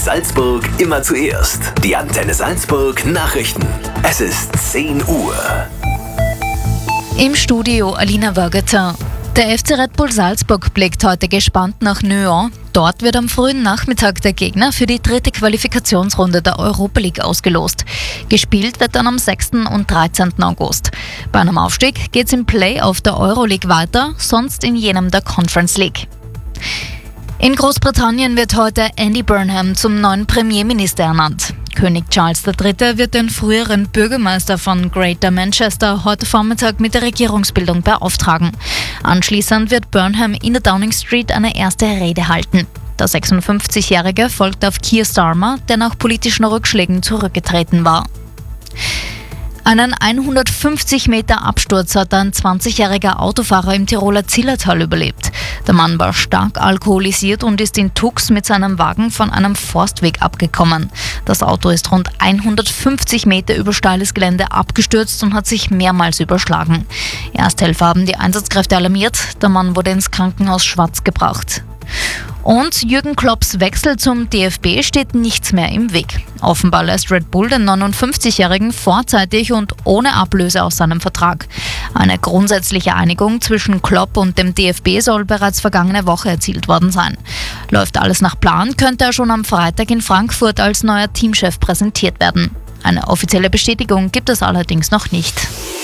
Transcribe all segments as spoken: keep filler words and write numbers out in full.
Salzburg immer zuerst. Die Antenne Salzburg Nachrichten. Es ist zehn Uhr. Im Studio Alina Wörgeter. Der F C Red Bull Salzburg blickt heute gespannt nach Nyon. Dort wird am frühen Nachmittag der Gegner für die dritte Qualifikationsrunde der Europa League ausgelost. Gespielt wird dann am sechsten und dreizehnten August. Bei einem Aufstieg geht's im Play-Off der Euroleague weiter, sonst in jenem der Conference League. In Großbritannien wird heute Andy Burnham zum neuen Premierminister ernannt. König Charles der Dritte wird den früheren Bürgermeister von Greater Manchester heute Vormittag mit der Regierungsbildung beauftragen. Anschließend wird Burnham in der Downing Street eine erste Rede halten. Der sechsundfünfzigjährige folgt auf Keir Starmer, der nach politischen Rückschlägen zurückgetreten war. Einen hundertfünfzig Meter Absturz hat ein zwanzigjähriger Autofahrer im Tiroler Zillertal überlebt. Der Mann war stark alkoholisiert und ist in Tux mit seinem Wagen von einem Forstweg abgekommen. Das Auto ist rund hundertfünfzig Meter über steiles Gelände abgestürzt und hat sich mehrmals überschlagen. Ersthelfer haben die Einsatzkräfte alarmiert. Der Mann wurde ins Krankenhaus Schwaz gebracht. Und Jürgen Klopps Wechsel zum D F B steht nichts mehr im Weg. Offenbar lässt Red Bull den neunundfünfzigjährigen vorzeitig und ohne Ablöse aus seinem Vertrag. Eine grundsätzliche Einigung zwischen Klopp und dem D F B soll bereits vergangene Woche erzielt worden sein. Läuft alles nach Plan, könnte er schon am Freitag in Frankfurt als neuer Teamchef präsentiert werden. Eine offizielle Bestätigung gibt es allerdings noch nicht.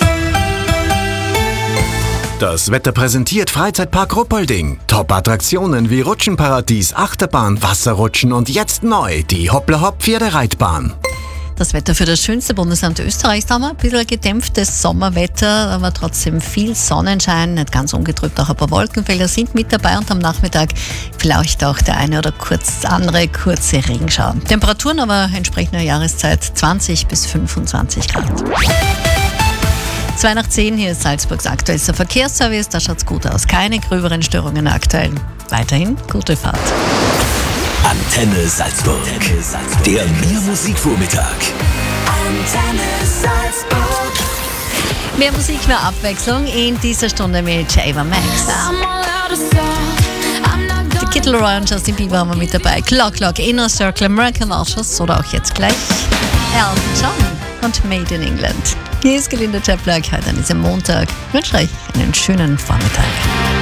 Das Wetter präsentiert Freizeitpark Ruppolding. Top-Attraktionen wie Rutschenparadies, Achterbahn, Wasserrutschen und jetzt neu die Hoppla-Hopp-Pferdereitbahn. Das Wetter für das schönste Bundesland Österreichs haben wir. Ein bisschen gedämpftes Sommerwetter, aber trotzdem viel Sonnenschein, nicht ganz ungetrübt, auch ein paar Wolkenfelder sind mit dabei und am Nachmittag vielleicht auch der eine oder kurz andere kurze Regenschauer. Temperaturen aber entsprechend der Jahreszeit zwanzig bis fünfundzwanzig Grad. zwei nach zehn, hier ist Salzburgs aktuellster Verkehrsservice, da schaut's gut aus. Keine gröberen Störungen aktuell. Weiterhin gute Fahrt. Antenne Salzburg. Der Mehr Musikvormittag. Antenne Salzburg. Mehr Musik, mehr Abwechslung in dieser Stunde mit Java Max. Die Kid Laroi und Justin Bieber haben wir mit dabei. Clock Clock, Inner Circle, American Archers oder auch jetzt gleich Elton John und Made in England. Hier ist Gelinda Chaplock heute an diesem Montag. Ich wünsche euch einen schönen Vormittag.